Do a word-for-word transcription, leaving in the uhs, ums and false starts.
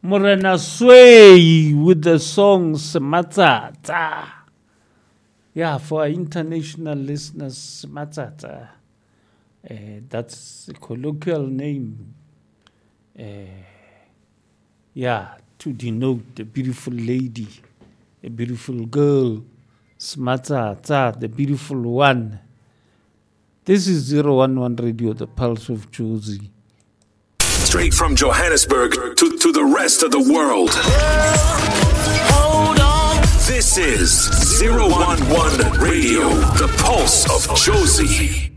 Morena Sway with the song Smatsatsa. Yeah, for our international listeners, Smatsatsa. Uh, that's a colloquial name. Uh, yeah, to denote a beautiful lady, a beautiful girl. Smatsatsa, the beautiful one. This is zero one one Radio, the Pulse of Jozi. Straight from Johannesburg to, to the rest of the world. Hold on. This is zero one one Radio, the Pulse of Jozi.